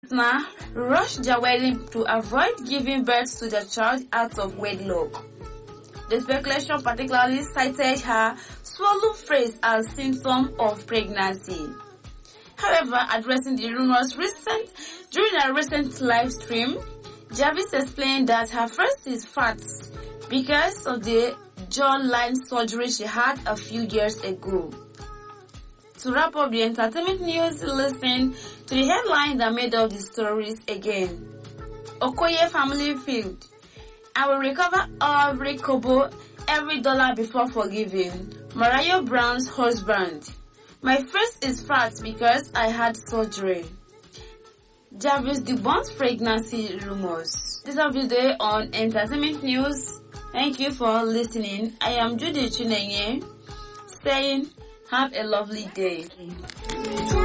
partner rushed their wedding to avoid giving birth to the child out of wedlock. The speculation particularly cited her swallow phrase as symptom of pregnancy. However, addressing the rumors during a recent live stream, Jarvis explained that her first is fat because of the jawline surgery she had a few years ago. To wrap up the entertainment news, listen to the headline that made up the stories again. Okoye family field. I will recover every kobo, every dollar before forgiving. Mariah Brown's husband. My face is fat because I had surgery. Jarvis debunks pregnancy rumors. This is today on Entertainment News. Thank you for listening. I am Judy Chinenye saying have a lovely day.